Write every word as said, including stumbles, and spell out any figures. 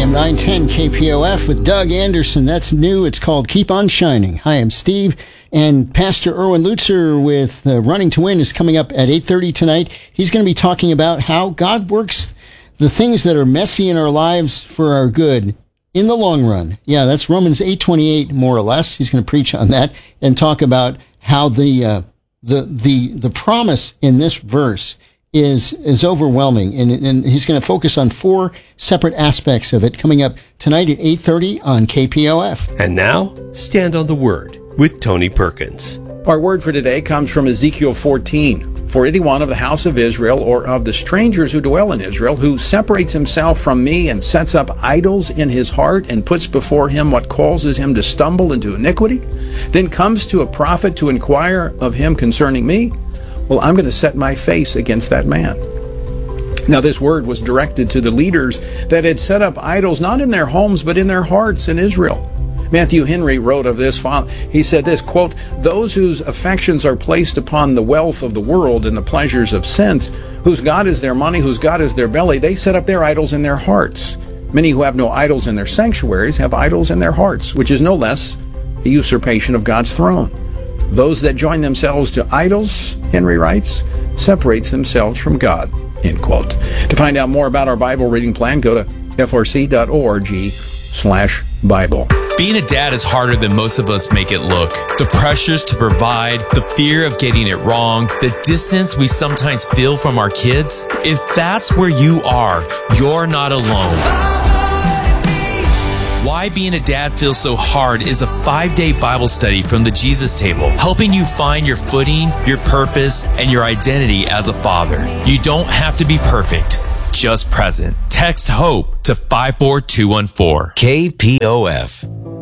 A M nine ten K P O F with Doug Anderson. That's new. It's called Keep On Shining. Hi, I'm Steve. And Pastor Erwin Lutzer with uh, Running to Win is coming up at eight thirty tonight. He's going to be talking about how God works the things that are messy in our lives for our good in the long run. Yeah, that's Romans eight twenty-eight, more or less. He's going to preach on that and talk about how the uh, the the the promise in this verse is is overwhelming, and, and he's going to focus on four separate aspects of it coming up tonight at eight thirty on K P O F. And now, Stand on the Word with Tony Perkins. Our word for today comes from Ezekiel fourteen. For anyone of the house of Israel or of the strangers who dwell in Israel who separates himself from me and sets up idols in his heart and puts before him what causes him to stumble into iniquity, then comes to a prophet to inquire of him concerning me, well, I'm going to set my face against that man. Now, this word was directed to the leaders that had set up idols not in their homes but in their hearts in Israel. Matthew Henry wrote of this. He said this, quote, "Those whose affections are placed upon the wealth of the world and the pleasures of sense, whose God is their money, whose God is their belly, they set up their idols in their hearts. Many who have no idols in their sanctuaries have idols in their hearts, which is no less a usurpation of God's throne. Those that join themselves to idols," Henry writes, "separates themselves from God," end quote. To find out more about our Bible reading plan, go to f r c dot org slash Bible. Being a dad is harder than most of us make it look. The pressures to provide, the fear of getting it wrong, the distance we sometimes feel from our kids. If that's where you are, you're not alone. Why Being a Dad Feels So Hard is a five-day Bible study from the Jesus Table, helping you find your footing, your purpose, and your identity as a father. You don't have to be perfect, just present. Text HOPE to five four two one four. K P O F.